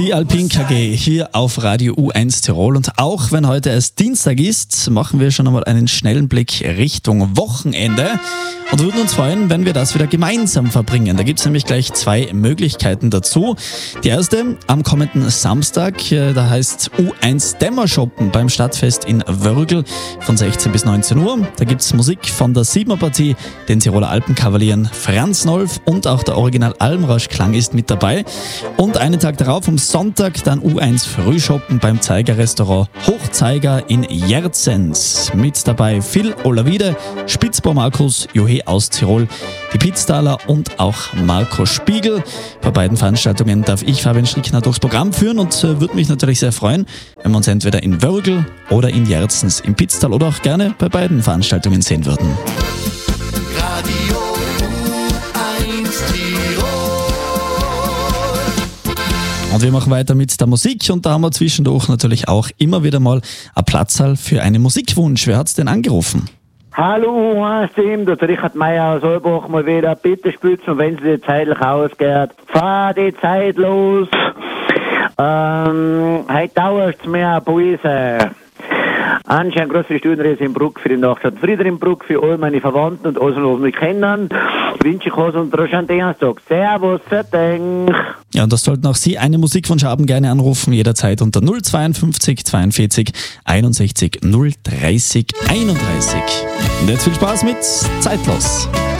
Die Alpine KG hier auf Radio U1 Tirol. Und auch wenn heute erst Dienstag ist, machen wir schon einmal einen schnellen Blick Richtung Wochenende und würden uns freuen, wenn wir das wieder gemeinsam verbringen. Da gibt es nämlich gleich zwei Möglichkeiten dazu. Die erste am kommenden Samstag, da heißt U1 Dämmershoppen beim Stadtfest in Wörgl von 16 bis 19 Uhr. Da gibt es Musik von der 7er Partie, den Tiroler Alpenkavalieren Franz Nolf und auch der Original Almrausch-Klang ist mit dabei. Und einen Tag darauf, am Sonntag, dann U1 Frühshoppen beim Zeiger-Restaurant Hochzeiger in Jerzens. Mit dabei Phil Olavide, Spitzbau Markus, Johe aus Tirol, die Pitztaler und auch Marco Spiegel. Bei beiden Veranstaltungen darf ich, Fabian Strickner, durchs Programm führen und würde mich natürlich sehr freuen, wenn wir uns entweder in Wörgl oder in Jerzens im Pitztal oder auch gerne bei beiden Veranstaltungen sehen würden. Radio U1 Tirol. Und wir machen weiter mit der Musik und da haben wir zwischendurch natürlich auch immer wieder mal ein Platzerl für einen Musikwunsch. Wer hat's denn angerufen? Hallo, U1-Team, der Richard Meier aus Olbach mal wieder. Bitte spielt's und wenn sie dir zeitlich ausgeht, fahr die Zeit los. Heute dauert's mir ein Buise. Anscheinend große Studienreise in Bruck für die Nachtstadt Frieder in Bruck, für all meine Verwandten und alles, was mich kennen. Wünsche ich was und rasch an den Tag. Servus, verdenk. Ja, und das sollten auch Sie einen Musikwunsch haben, gerne anrufen, jederzeit unter 052 42 61 030 31. Und jetzt viel Spaß mit Zeitlos.